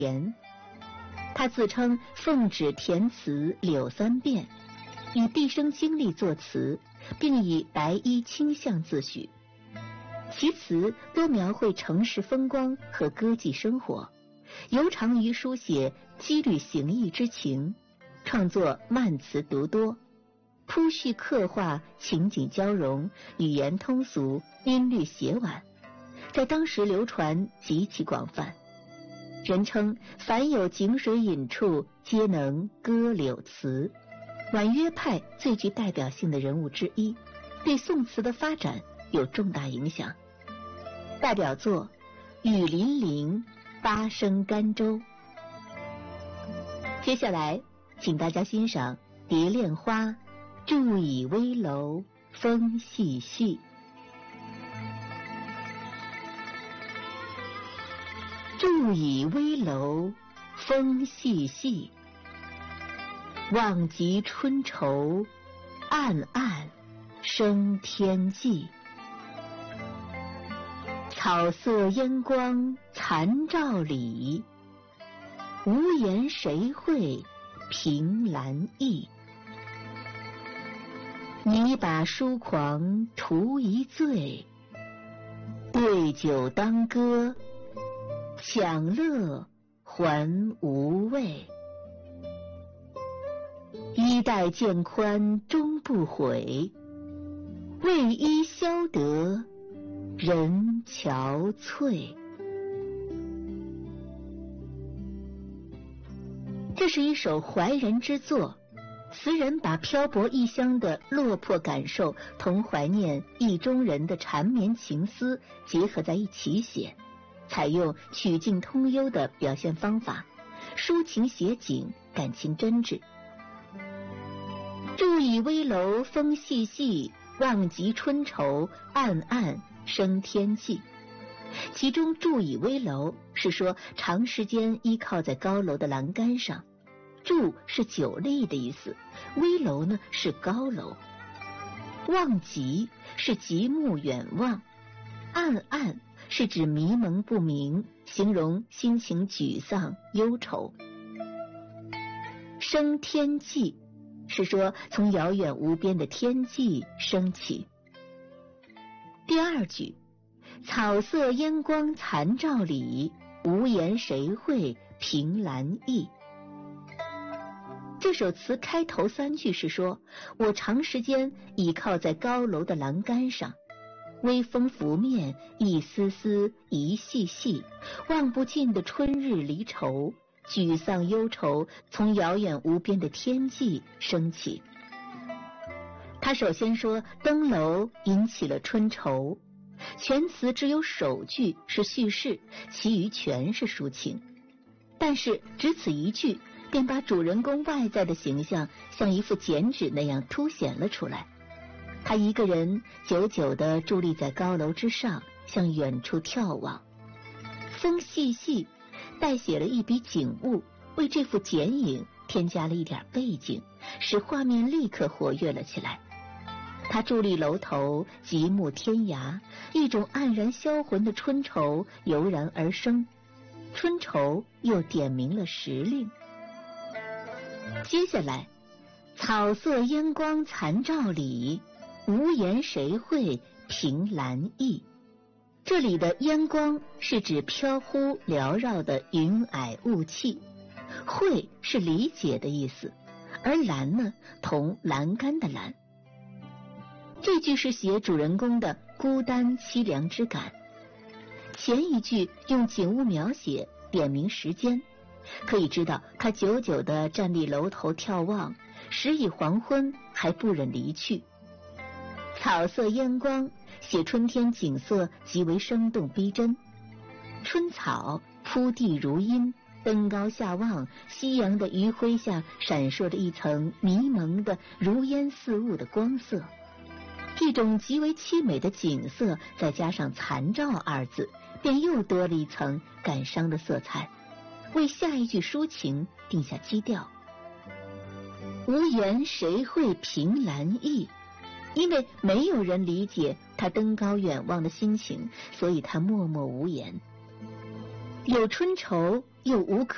言。他自称奉旨填词柳三变，以毕生精力作词，并以白衣清相自诩。其词多描绘城市风光和歌妓生活，尤长于书写羁旅行役之情，创作慢词独多，铺叙刻画，情景交融，语言通俗，音律协婉，在当时流传极其广泛。人称凡有井水饮处，皆能歌柳词，婉约派最具代表性的人物之一，对宋词的发展有重大影响。代表作《雨霖铃》《八声甘州》。接下来请大家欣赏《蝶恋花》伫倚危楼风细细。伫倚危楼风细细，望极春愁暗暗生天际。草色烟光残照里，无言谁会凭栏意。拟把书狂图一醉，对酒当歌享乐还无味。衣带渐宽终不悔，为伊消得人憔悴。这是一首怀人之作，词人把漂泊异乡的落魄感受同怀念意中人的缠绵情思结合在一起写，采用曲径通幽的表现方法，抒情写景，感情真挚。伫倚危楼风细细，望极春愁暗暗生天际。其中伫倚危楼是说长时间依靠在高楼的栏杆上，伫是久立的意思，危楼呢是高楼。望极是极目远望，暗暗是指迷蒙不明，形容心情沮丧忧愁。生天际是说从遥远无边的天际升起。第二句草色烟光残照里，无言谁会凭栏意。这首词开头三句是说我长时间倚靠在高楼的栏杆上，微风拂面，一丝丝一细细，望不尽的春日离愁，沮丧忧愁从遥远无边的天际升起。他首先说登楼引起了春愁，全词只有首句是叙事，其余全是抒情，但是只此一句便把主人公外在的形象像一幅剪纸那样凸显了出来。他一个人久久地伫立在高楼之上，向远处眺望。风细细代写了一笔景物，为这幅剪影添加了一点背景，使画面立刻活跃了起来。他伫立楼头，极目天涯，一种黯然销魂的春愁油然而生，春愁又点明了时令。接下来草色烟光残照里，无言谁会凭栏意。这里的烟光是指飘忽缭绕的云霭雾气，会是理解的意思，而栏呢同栏杆的栏。这句是写主人公的孤单凄凉之感。前一句用景物描写点明时间，可以知道他久久地站立楼头眺望，时已黄昏，还不忍离去。草色烟光写春天景色极为生动逼真，春草铺地如茵，登高下望，夕阳的余晖下闪烁着一层迷蒙的如烟似雾的光色。这种极为凄美的景色再加上残照二字，便又多了一层感伤的色彩，为下一句抒情定下基调。无言谁会凭栏意，因为没有人理解他登高远望的心情，所以他默默无言。有春愁又无可